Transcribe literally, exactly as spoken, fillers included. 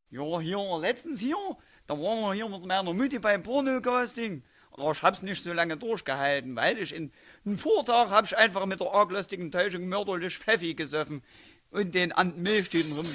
Ja, hier, letztens hier, da waren wir hier mit meiner Mutti beim Porno-Casting. Aber ich hab's nicht so lange durchgehalten, weil ich in den Vortag hab ich einfach mit der arglustigen Täuschung mörderlich Pfeffi gesoffen und den an Milchtüten